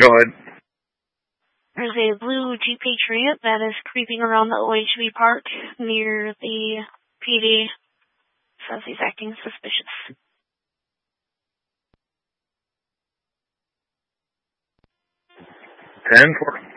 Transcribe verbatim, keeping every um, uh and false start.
Go ahead. There's a blue Jeep Patriot that is creeping around the O H V park near the P D. Says he's acting suspicious. ten four.